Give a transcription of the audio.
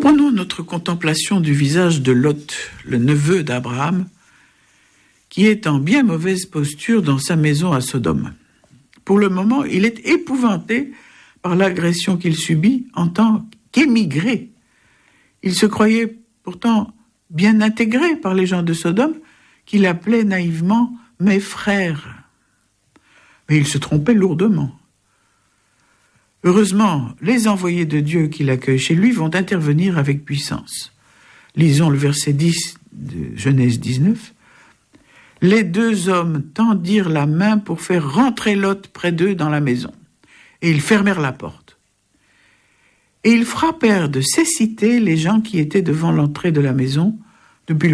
Reprenons notre contemplation du visage de Lot, le neveu d'Abraham, qui est en bien mauvaise posture dans sa maison à Sodome. Pour le moment, il est épouvanté par l'agression qu'il subit en tant qu'émigré. Il se croyait pourtant bien intégré par les gens de Sodome, qu'il appelait naïvement « mes frères ». Mais il se trompait lourdement. Heureusement, les envoyés de Dieu qui l'accueillent chez lui vont intervenir avec puissance. Lisons le verset 10 de Genèse 19. « Les deux hommes tendirent la main pour faire rentrer Lot près d'eux dans la maison, et ils fermèrent la porte. Et ils frappèrent de cécité les gens qui étaient devant l'entrée de la maison, depuis le